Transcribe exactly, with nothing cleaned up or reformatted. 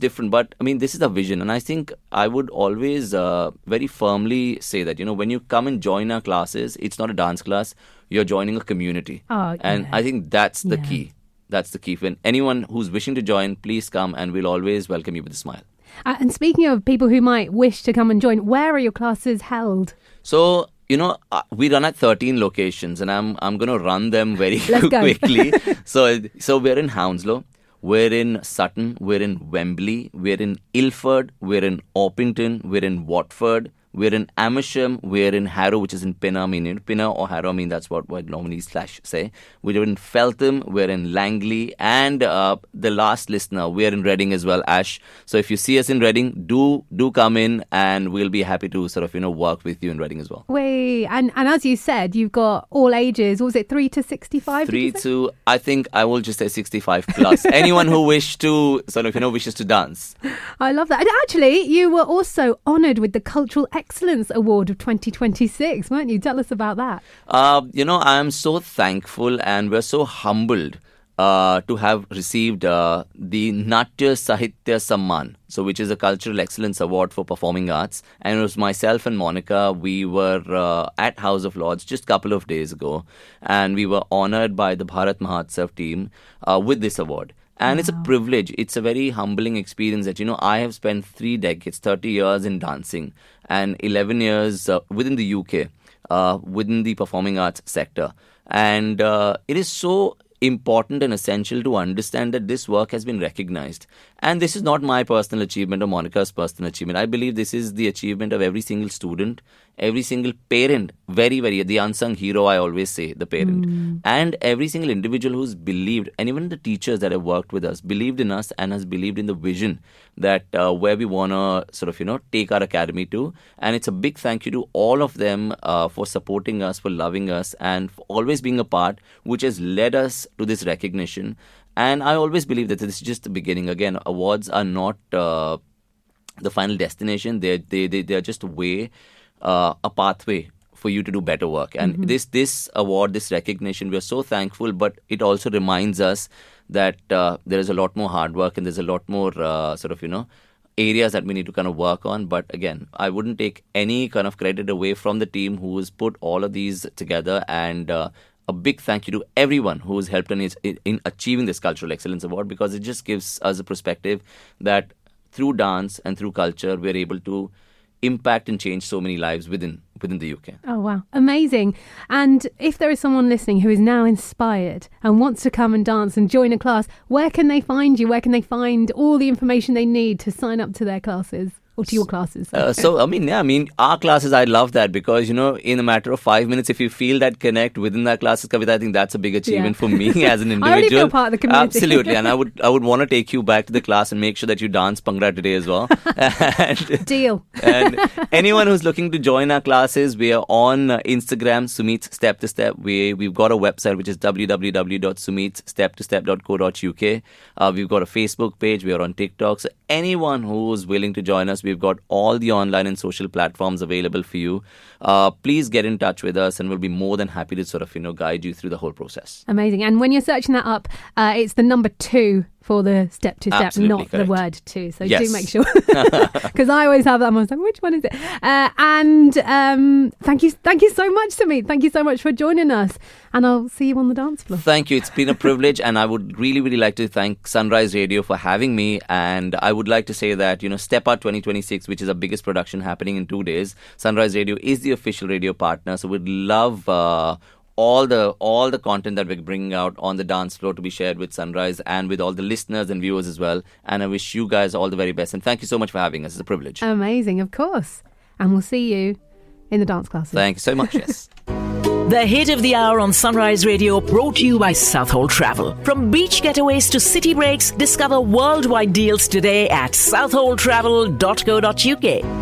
different. But, I mean, this is a vision. And I think I would always uh, very firmly say that, you know, when you come and join our classes, it's not a dance class. You're joining a community. Oh, and yeah. I think that's the Yeah. key. That's the key. When anyone who's wishing to join, please come and we'll always welcome you with a smile. Uh, and speaking of people who might wish to come and join, where are your classes held? So, you know, uh, we run at thirteen locations and I'm I'm going to run them very Let's go. quickly. so, so we're in Hounslow, we're in Sutton, we're in Wembley, we're in Ilford, we're in Orpington, we're in Watford, we're in Amersham, we're in Harrow, which is in Pinner, I mean, Pinner or Harrow, I mean, that's what I normally slash say. We're in Feltham, we're in Langley, and uh, the last listener, we're in Reading as well, Ash. So if you see us in Reading, do do come in and we'll be happy to sort of, you know, work with you in Reading as well. Wait, and, and as you said, you've got all ages. What was it, three to sixty-five? Three to, I think I will just say sixty-five plus. Anyone who wish to, sort of, you know, wishes to dance. I love that. And actually, you were also honoured with the Cultural Excellence Award of twenty twenty-six, weren't you? Tell us about that. Uh, you know, I am so thankful and we're so humbled uh, to have received uh, the Natya Sahitya Samman, so which is a Cultural Excellence Award for Performing Arts. And it was myself and Monica. We were uh, at House of Lords just a couple of days ago, and we were honoured by the Bharat Mahotsav team uh, with this award. And wow. It's a privilege. It's a very humbling experience that, you know, I have spent three decades, thirty years in dancing and eleven years uh, within the U K, uh, within the performing arts sector. And uh, it is so important and essential to understand that this work has been recognized. And this is not my personal achievement or Monica's personal achievement. I believe this is the achievement of every single student, every single parent, very, very, the unsung hero, I always say, the parent. Mm. And every single individual who's believed, and even the teachers that have worked with us, believed in us and has believed in the vision that uh, where we want to sort of, you know, take our academy to. And it's a big thank you to all of them uh, for supporting us, for loving us, and for always being a part, which has led us to this recognition. And I always believe that this is just the beginning. Again, awards are not uh, the final destination. They're, they, they, they're just a way, uh, a pathway for you to do better work. And mm-hmm. this this award, this recognition, we're so thankful, but it also reminds us that uh, there is a lot more hard work and there's a lot more uh, sort of, you know, areas that we need to kind of work on. But again, I wouldn't take any kind of credit away from the team who has put all of these together. And uh, a big thank you to everyone who has helped in, in achieving this Cultural Excellence Award, because it just gives us a perspective that through dance and through culture, we're able to impact and change so many lives within within the U K. Oh, wow. Amazing. And if there is someone listening who is now inspired and wants to come and dance and join a class, where can they find you? Where can they find all the information they need to sign up to their classes? Or to your classes? Uh, so, I mean, yeah, I mean, our classes, I love that because, you know, in a matter of five minutes, if you feel that connect within that classes, Kavita, I think that's a big achievement yeah. for me as an individual. I already feel part of the community. Absolutely. And I would I would want to take you back to the class and make sure that you dance Bhangra today as well. and, Deal. And anyone who's looking to join our classes, we are on uh, Instagram, Sumeet's Step to Step. We, we've got a website, which is w w w dot sumeets step to step dot co dot u k. Uh, we've got a Facebook page. We are on TikTok. So anyone who's willing to join us, we've got all the online and social platforms available for you. Uh, please get in touch with us and we'll be more than happy to sort of, you know, guide you through the whole process. Amazing. And when you're searching that up, uh, it's the number two for the step to step, Absolutely not correct. the word two. So yes. do make sure, because I always have that. I'm always like, which one is it? Uh, and um, thank you, thank you so much, Sumeet. Thank you so much for joining us. And I'll see you on the dance floor. Thank you. It's been a privilege, and I would really, really like to thank Sunrise Radio for having me. And I would like to say that, you know, Step Out twenty twenty-six, which is our biggest production happening in two days, Sunrise Radio is the official radio partner. So we'd love Uh, all the all the content that we're bringing out on the dance floor to be shared with Sunrise and with all the listeners and viewers as well. And I wish you guys all the very best. And thank you so much for having us. It's a privilege. Amazing, of course. And we'll see you in the dance classes. Thank you so much, yes. The hit of the hour on Sunrise Radio, brought to you by Southall Travel. From beach getaways to city breaks, discover worldwide deals today at southall travel dot co dot u k.